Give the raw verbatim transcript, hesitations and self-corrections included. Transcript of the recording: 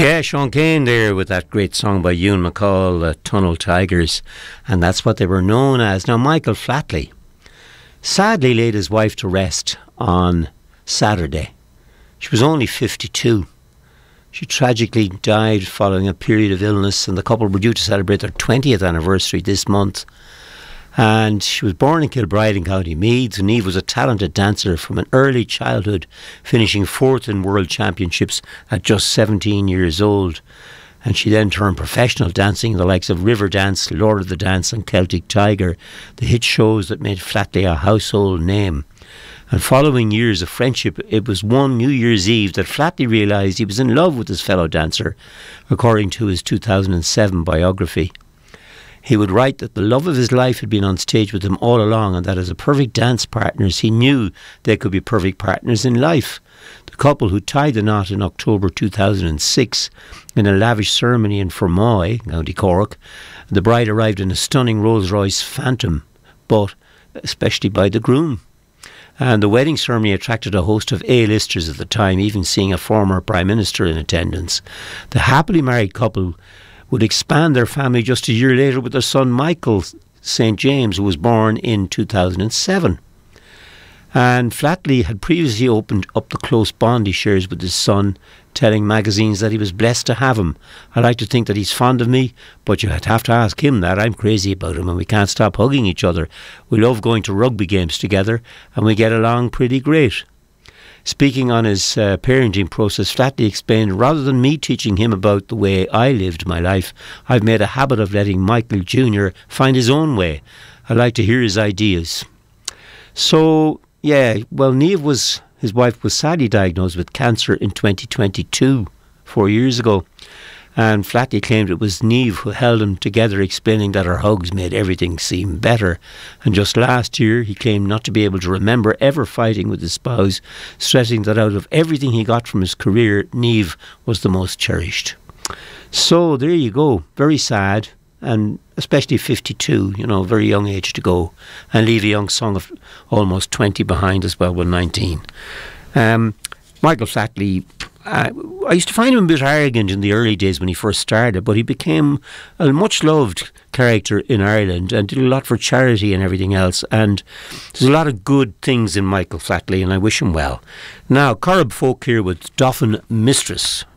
Yeah, Sean Kane there with that great song by Ewan MacColl, uh, Tunnel Tigers, and that's what they were known as. Now, Michael Flatley sadly laid his wife to rest on Saturday. She was only fifty-two. She tragically died following a period of illness, and the couple were due to celebrate their twentieth anniversary this month. And she was born in Kilbride in County Meath. Niamh was a talented dancer from an early childhood, finishing fourth in World Championships at just seventeen years old. And she then turned professional, dancing in the likes of Riverdance, Lord of the Dance and Celtic Tiger, the hit shows that made Flatley a household name. And following years of friendship, it was one New Year's Eve that Flatley realised he was in love with his fellow dancer, according to his two thousand seven biography. He would write that the love of his life had been on stage with him all along, and that as a perfect dance partners, he knew they could be perfect partners in life. The couple, who tied the knot in October two thousand six in a lavish ceremony in Fermoy, County Cork, the bride arrived in a stunning Rolls-Royce Phantom, but especially by the groom. And the wedding ceremony attracted a host of A-listers at the time, even seeing a former Prime Minister in attendance. The happily married couple would expand their family just a year later with their son Michael Saint James, who was born in two thousand seven. And Flatley had previously opened up the close bond he shares with his son, telling magazines that he was blessed to have him. I like to think that he's fond of me, but you'd have to ask him that. I'm crazy about him, and we can't stop hugging each other. We love going to rugby games together, and we get along pretty great. Speaking on his uh, parenting process, Flatley explained, rather than me teaching him about the way I lived my life, I've made a habit of letting Michael Junior find his own way. I like to hear his ideas. So, yeah, well, Niamh was, his wife was sadly diagnosed with cancer in twenty twenty-two, four years ago. And Flatley claimed it was Niamh who held them together, explaining that her hugs made everything seem better. And just last year, he claimed not to be able to remember ever fighting with his spouse, stressing that out of everything he got from his career, Niamh was the most cherished. So there you go, very sad, and especially fifty-two, you know, very young age to go, and leave a young son of almost twenty behind as well with nineteen. Um, Michael Flatley, Uh, I used to find him a bit arrogant in the early days when he first started, but he became a much loved character in Ireland and did a lot for charity and everything else. And there's a lot of good things in Michael Flatley, and I wish him well. Now, Corrib Folk here with Dauphin Mistress.